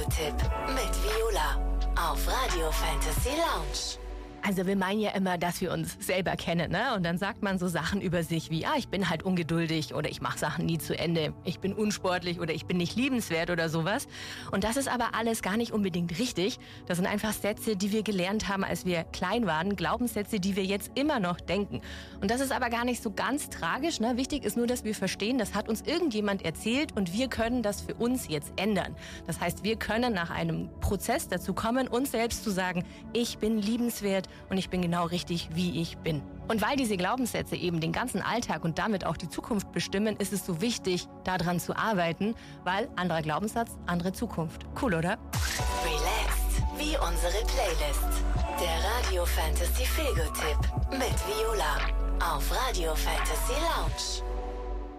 Tipp mit Viola auf Radio Fantasy Lounge. Also wir meinen ja immer, dass wir uns selber kennen, ne? Und dann sagt man so Sachen über sich wie, ich bin halt ungeduldig oder ich mache Sachen nie zu Ende, ich bin unsportlich oder ich bin nicht liebenswert oder sowas. Und das ist aber alles gar nicht unbedingt richtig. Das sind einfach Sätze, die wir gelernt haben, als wir klein waren, Glaubenssätze, die wir jetzt immer noch denken. Und das ist aber gar nicht so ganz tragisch, ne? Wichtig ist nur, dass wir verstehen, das hat uns irgendjemand erzählt und wir können das für uns jetzt ändern. Das heißt, wir können nach einem Prozess dazu kommen, uns selbst zu sagen, ich bin liebenswert und ich bin genau richtig, wie ich bin. Und weil diese Glaubenssätze eben den ganzen Alltag und damit auch die Zukunft bestimmen, ist es so wichtig, daran zu arbeiten, weil anderer Glaubenssatz, andere Zukunft. Cool, oder? Relaxed wie unsere Playlist. Der Radio Fantasy Feel-Good-Tipp mit Viola auf Radio Fantasy Lounge.